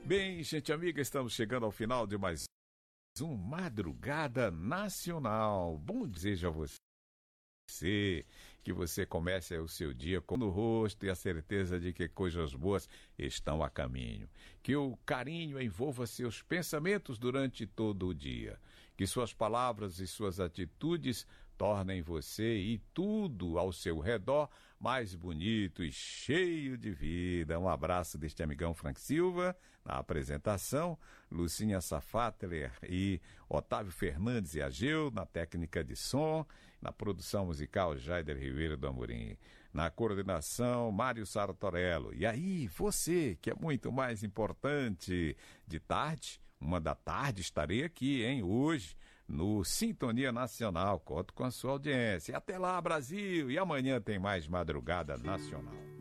Bem, gente amiga, estamos chegando ao final de mais um Madrugada Nacional. Bom desejo a você. Que você comece o seu dia com no rosto e a certeza de que coisas boas estão a caminho. Que o carinho envolva seus pensamentos durante todo o dia. Que suas palavras e suas atitudes tornem você e tudo ao seu redor mais bonito e cheio de vida. Um abraço deste amigão Frank Silva, na apresentação, Lucinha Safatler e Otávio Fernandes e Ageu, na técnica de som, na produção musical Jaider Ribeiro do Amorim, na coordenação Mário Sartorello. E aí, você, que é muito mais importante, de tarde, 1h estarei aqui, hein, hoje, no Sintonia Nacional. Conto com a sua audiência. Até lá, Brasil! E amanhã tem mais Madrugada Nacional.